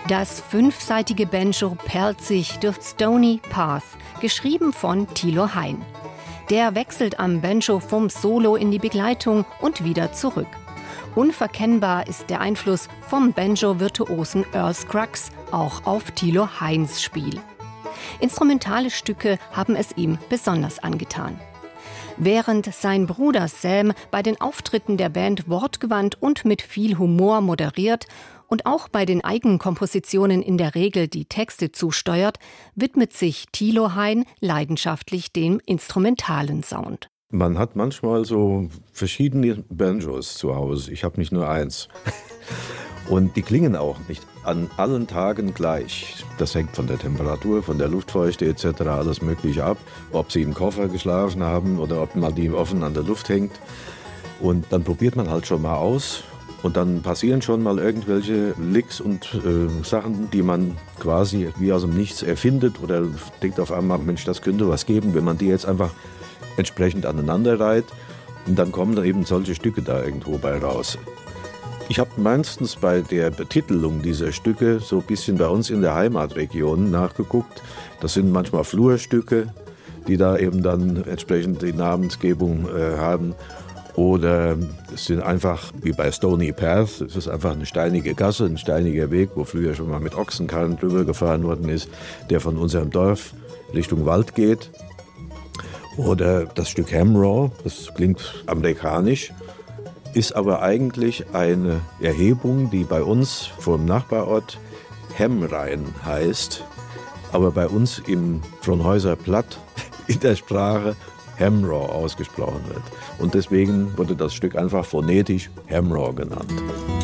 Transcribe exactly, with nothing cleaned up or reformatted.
Das fünfseitige Banjo perlt sich durch Stony Path, geschrieben von Thilo Hein. Der wechselt am Banjo vom Solo in die Begleitung und wieder zurück. Unverkennbar ist der Einfluss vom Banjo-Virtuosen Earl Scruggs auch auf Thilo Heins Spiel. Instrumentale Stücke haben es ihm besonders angetan. Während sein Bruder Sam bei den Auftritten der Band wortgewandt und mit viel Humor moderiert und auch bei den Eigenkompositionen in der Regel die Texte zusteuert, widmet sich Thilo Hein leidenschaftlich dem instrumentalen Sound. Man hat manchmal so verschiedene Banjos zu Hause. Ich habe nicht nur eins. Und die klingen auch nicht an allen Tagen gleich. Das hängt von der Temperatur, von der Luftfeuchte et cetera alles Mögliche ab. Ob sie im Koffer geschlafen haben oder ob man die offen an der Luft hängt. Und dann probiert man halt schon mal aus. Und dann passieren schon mal irgendwelche Licks und äh, Sachen, die man quasi wie aus dem Nichts erfindet. Oder denkt auf einmal, Mensch, das könnte was geben, wenn man die jetzt einfach entsprechend aneinander reiht. Und dann kommen da eben solche Stücke da irgendwo bei raus. Ich habe meistens bei der Betitelung dieser Stücke so ein bisschen bei uns in der Heimatregion nachgeguckt. Das sind manchmal Flurstücke, die da eben dann entsprechend die Namensgebung äh, haben. Oder es sind einfach, wie bei Stony Path, es ist einfach eine steinige Gasse, ein steiniger Weg, wo früher schon mal mit Ochsenkarren drüber gefahren worden ist, der von unserem Dorf Richtung Wald geht. Oder das Stück Hamraw, das klingt amerikanisch, ist aber eigentlich eine Erhebung, die bei uns vom Nachbarort Hemrein heißt, aber bei uns im Frohnhäuser Platt in der Sprache Hamraw ausgesprochen wird. Und deswegen wurde das Stück einfach phonetisch Hamraw genannt.